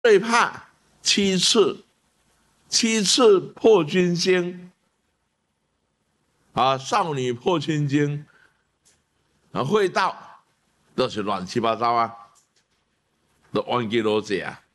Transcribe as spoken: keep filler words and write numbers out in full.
最怕七次，七次破军星，啊，少女破千金，啊，会到都是乱七八糟啊，都冤家路窄啊。